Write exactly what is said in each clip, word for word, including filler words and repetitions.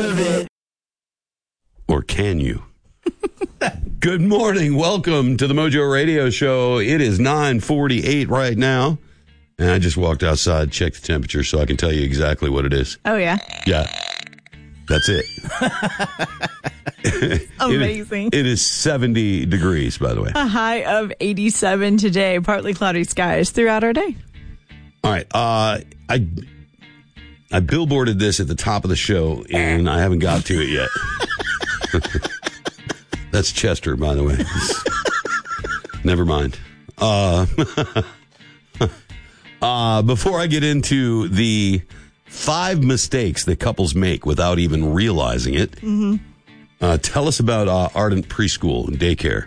of it. Or can you? Good morning. Welcome to the Mojo Radio Show. It is nine forty-eight right now. And I just walked outside, checked the temperature so I can tell you exactly what it is. Oh, yeah. Yeah. That's it. Amazing. It is, it is seventy degrees, by the way. A high of eighty-seven today. Partly cloudy skies throughout our day. All right. Uh, I I billboarded this at the top of the show, and I haven't got to it yet. That's Chester, by the way. Never mind. Uh, uh, before I get into the five mistakes that couples make without even realizing it, mm-hmm. uh, tell us about uh, Ardent Preschool and Daycare.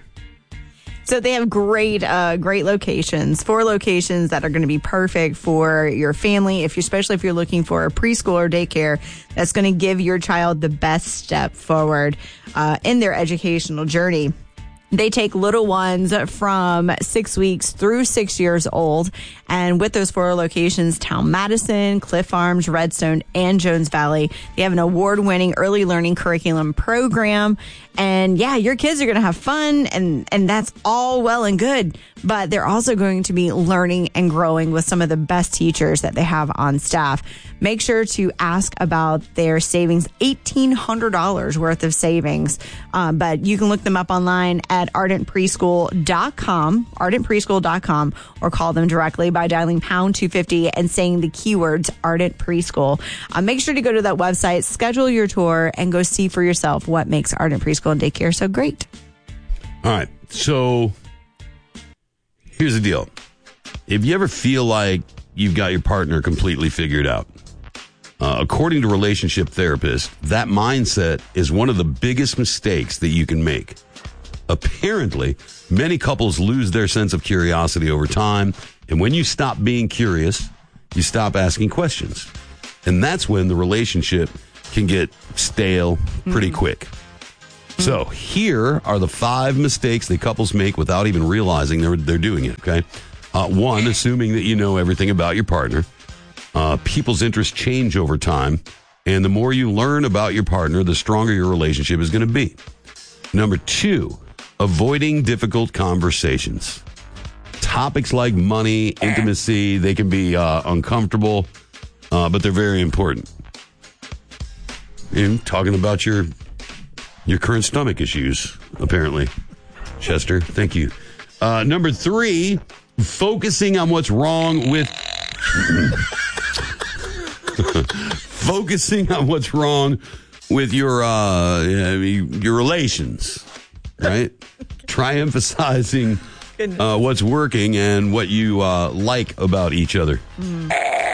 So they have great, uh, great locations, four locations that are going to be perfect for your family, if you're, especially if you're looking for a preschool or daycare that's going to give your child the best step forward uh, in their educational journey. They take little ones from six weeks through six years old. And with those four locations, Town Madison, Cliff Farms, Redstone, and Jones Valley, they have an award-winning early learning curriculum program. And yeah, your kids are going to have fun, and, and that's all well and good. But they're also going to be learning and growing with some of the best teachers that they have on staff. Make sure to ask about their savings, eighteen hundred dollars worth of savings. Um, but you can look them up online at ardent preschool dot com, ardent preschool dot com, or call them directly by dialing pound two fifty and saying the keywords Ardent Preschool. Uh, make sure to go to that website, schedule your tour, and go see for yourself what makes Ardent Preschool and Daycare so great. All right. So here's the deal. If you ever feel like you've got your partner completely figured out, uh, according to relationship therapists, that mindset is one of the biggest mistakes that you can make. Apparently, many couples lose their sense of curiosity over time, and when you stop being curious, you stop asking questions. And that's when the relationship can get stale pretty mm. quick. So here are the five mistakes that couples make without even realizing they're they're doing it, okay? Uh, one, assuming that you know everything about your partner. Uh, people's interests change over time, and the more you learn about your partner, the stronger your relationship is going to be. Number two, avoiding difficult conversations. Topics like money, intimacy, they can be uh, uncomfortable, uh, but they're very important. And talking about your your current stomach issues, apparently. Chester, thank you. Uh, number three, focusing on what's wrong with... focusing on what's wrong with your uh, your relations, right? Try emphasizing uh, what's working and what you uh, like about each other. Mm.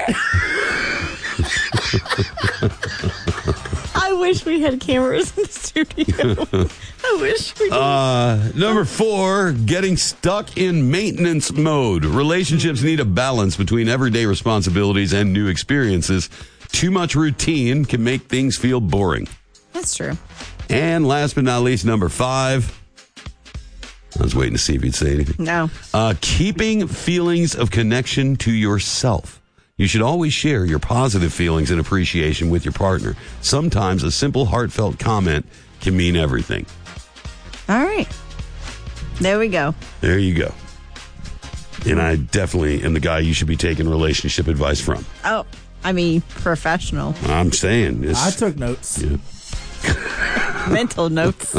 I wish we had cameras in the studio. I wish we did. Uh, number four, getting stuck in maintenance mode. Relationships need a balance between everyday responsibilities and new experiences. Too much routine can make things feel boring. That's true. And last but not least, number five. I was waiting to see if you'd say anything. No. Uh, keeping feelings of connection to yourself. You should always share your positive feelings and appreciation with your partner. Sometimes a simple, heartfelt comment can mean everything. All right. There we go. There you go. And I definitely am the guy you should be taking relationship advice from. Oh, I mean, professional. I'm saying. It's, I took notes. Yeah. Mental notes.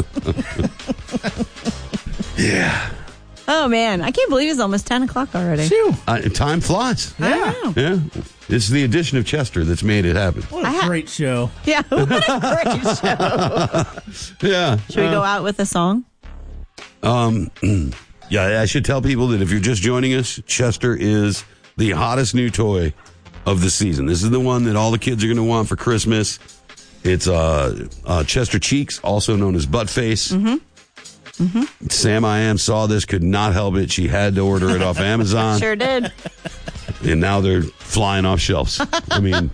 Yeah. Oh, man. I can't believe it's almost ten o'clock already. Uh, time flies. Yeah. Yeah. This is the addition of Chester that's made it happen. What a ha- great show. Yeah. What a great show. Yeah. Should we uh, go out with a song? Um. Yeah, I should tell people that if you're just joining us, Chester is the hottest new toy of the season. This is the one that all the kids are going to want for Christmas. It's uh, uh, Chester Cheeks, also known as Buttface. Mm-hmm. Mm-hmm. Sam I Am saw this, could not help it. She had to order it off Amazon. Sure did. And now they're flying off shelves. I mean,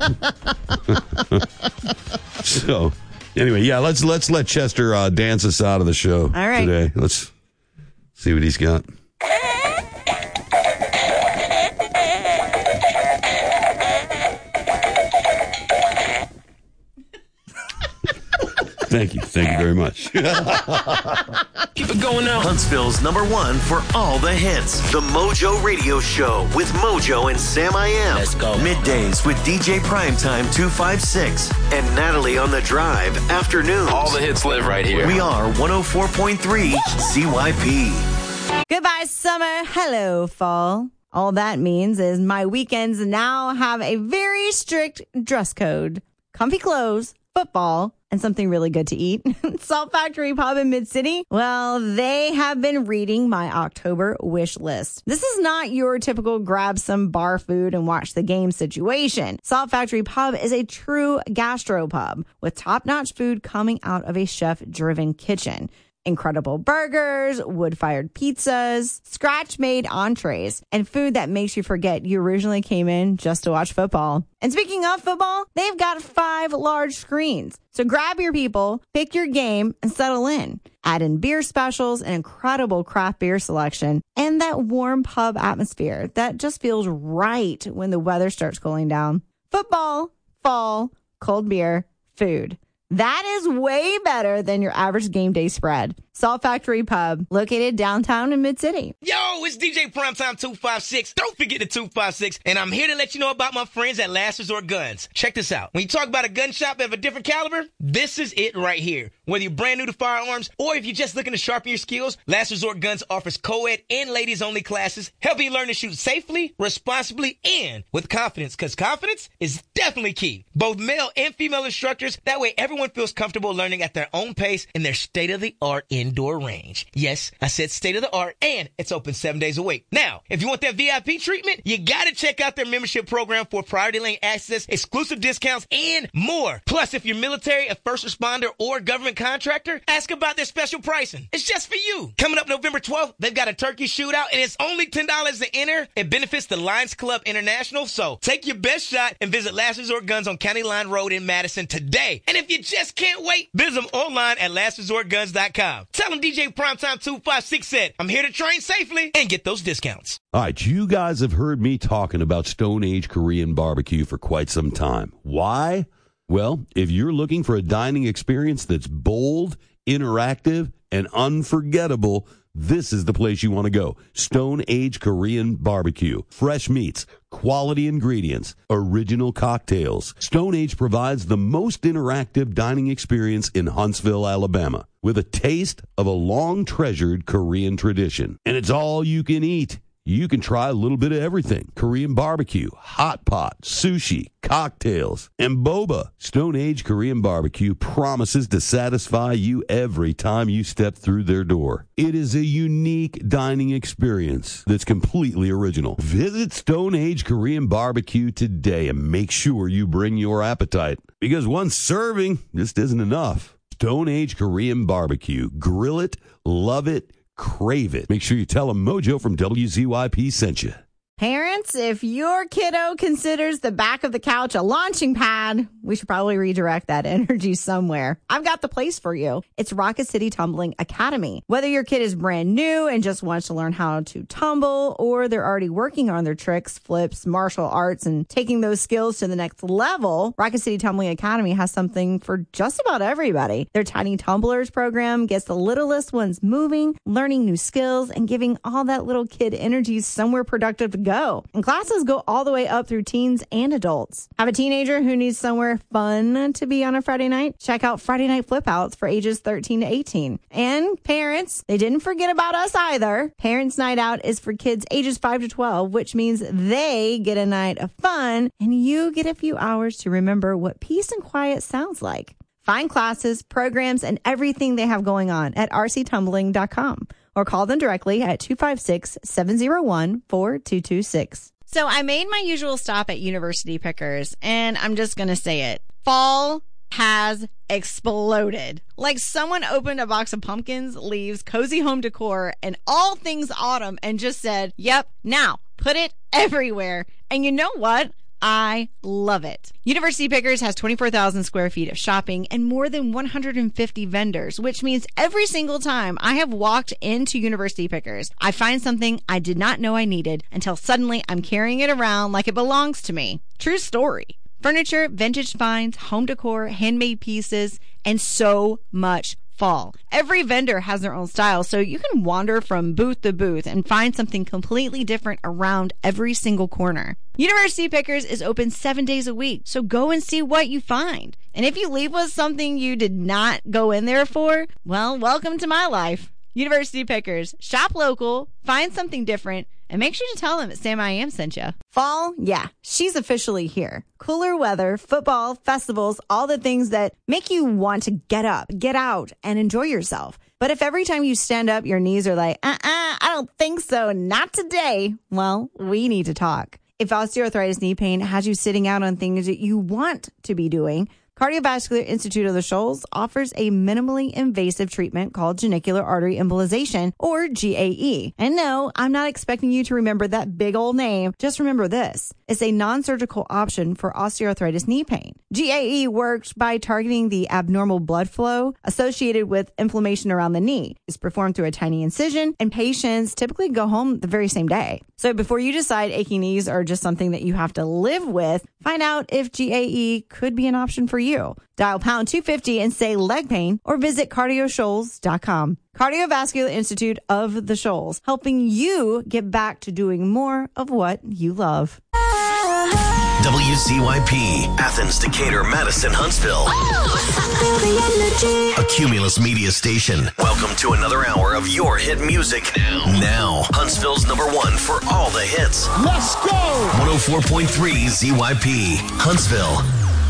so anyway, yeah, let's let's let Chester uh, dance us out of the show All right. today. Let's see what he's got. Thank you. Thank you very much. Keep it going now. Huntsville's number one for all the hits. The Mojo Radio Show with Mojo and Sam I Am. Let's go. Middays with D J Primetime two five six and Natalie on the Drive afternoons. All the hits live right here. We are one oh four point three C Y P. Goodbye, summer. Hello, fall. All that means is my weekends now have a very strict dress code. Comfy clothes, football, and something really good to eat. Salt Factory Pub in Mid-City. Well, they have been reading my October wish list. This is not your typical grab some bar food and watch the game situation. Salt Factory Pub is a true gastropub with top-notch food coming out of a chef-driven kitchen. Incredible burgers, wood-fired pizzas, scratch-made entrees, and food that makes you forget you originally came in just to watch football. And speaking of football, they've got five large screens. So grab your people, pick your game, and settle in. Add in beer specials, an incredible craft beer selection, and that warm pub atmosphere that just feels right when the weather starts cooling down. Football, fall, cold beer, food. That is way better than your average game day spread. Salt Factory Pub, located downtown in Mid-City. Yo, it's D J Primetime two five six. Don't forget the two five six. And I'm here to let you know about my friends at Last Resort Guns. Check this out. When you talk about a gun shop of a different caliber, this is it right here. Whether you're brand new to firearms or if you're just looking to sharpen your skills, Last Resort Guns offers co-ed and ladies-only classes, helping you learn to shoot safely, responsibly, and with confidence, because confidence is definitely key. Both male and female instructors, that way everyone feels comfortable learning at their own pace in their state-of-the-art indoor range. Yes, I said state-of-the-art, and it's open seven days a week. Now, if you want that V I P treatment, you got to check out their membership program for priority lane access, exclusive discounts, and more. Plus, if you're military, a first responder, or government contractor, ask about their special pricing. It's just for you. Coming up November twelfth, they've got a turkey shootout, and it's only ten dollars to enter. It benefits the Lions Club International, so take your best shot and visit Last Resort Guns on County Line Road in Madison today. And if you just can't wait, visit them online at last resort guns dot com. Tell them D J Primetime two five six said, I'm here to train safely and get those discounts. All right, you guys have heard me talking about Stone Age Korean barbecue for quite some time. Why? Well, if you're looking for a dining experience that's bold, interactive, and unforgettable, this is the place you want to go. Stone Age Korean barbecue. Fresh meats, quality ingredients, original cocktails. Stone Age provides the most interactive dining experience in Huntsville, Alabama, with a taste of a long-treasured Korean tradition. And it's all you can eat. You can try a little bit of everything. Korean barbecue, hot pot, sushi, cocktails, and boba. Stone Age Korean barbecue promises to satisfy you every time you step through their door. It is a unique dining experience that's completely original. Visit Stone Age Korean barbecue today and make sure you bring your appetite, because one serving just isn't enough. Stone Age Korean barbecue. Grill it, love it, crave it. Make sure you tell them Mojo from W Z Y P sent you. Parents, if your kiddo considers the back of the couch a launching pad, we should probably redirect that energy somewhere. I've got the place for you. It's Rocket City Tumbling Academy. Whether your kid is brand new and just wants to learn how to tumble, or they're already working on their tricks, flips, martial arts, and taking those skills to the next level, Rocket City Tumbling Academy has something for just about everybody. Their Tiny Tumblers program gets the littlest ones moving, learning new skills, and giving all that little kid energy somewhere productive to go. And classes go all the way up through teens and adults. Have a teenager who needs somewhere fun to be on a Friday night? Check out Friday Night Flip Outs for ages thirteen to eighteen. And parents, they didn't forget about us either. Parents Night Out is for kids ages five to twelve, which means they get a night of fun and you get a few hours to remember what peace and quiet sounds like. Find classes, programs, and everything they have going on at r c tumbling dot com. Or call them directly at two five six, seven zero one, four two two six. So I made my usual stop at University Pickers, and I'm just going to say it. Fall has exploded. Like someone opened a box of pumpkins, leaves, cozy home decor, and all things autumn and just said, yep, now put it everywhere. And you know what? I love it. University Pickers has twenty-four thousand square feet of shopping and more than one hundred fifty vendors, which means every single time I have walked into University Pickers, I find something I did not know I needed until suddenly I'm carrying it around like it belongs to me. True story. Furniture, vintage finds, home decor, handmade pieces, and so much fall. Every vendor has their own style, so you can wander from booth to booth and find something completely different around every single corner. University Pickers is open seven days a week, so go and see what you find. And if you leave with something you did not go in there for, well, welcome to my life. University Pickers. Shop local, find something different, and make sure to tell them that Sam I Am sent you. Fall, yeah, she's officially here. Cooler weather, football, festivals, all the things that make you want to get up, get out, and enjoy yourself. But if every time you stand up, your knees are like, uh-uh, I don't think so, not today, well, we need to talk. If osteoarthritis knee pain has you sitting out on things that you want to be doing, Cardiovascular Institute of the Shoals offers a minimally invasive treatment called genicular artery embolization, or G A E. And no, I'm not expecting you to remember that big old name. Just remember this. It's a non-surgical option for osteoarthritis knee pain. G A E works by targeting the abnormal blood flow associated with inflammation around the knee. It's performed through a tiny incision, and patients typically go home the very same day. So before you decide aching knees are just something that you have to live with, find out if G A E could be an option for you. You. Dial pound two fifty and say leg pain, or visit cardio shoals dot com. Cardiovascular Institute of the Shoals, helping you get back to doing more of what you love. W C Y P, Athens, Decatur, Madison, Huntsville. Oh, a Cumulus media station. Welcome to another hour of your hit music. Now, now Huntsville's number one for all the hits. Let's go! one oh four point three Z Y P, Huntsville.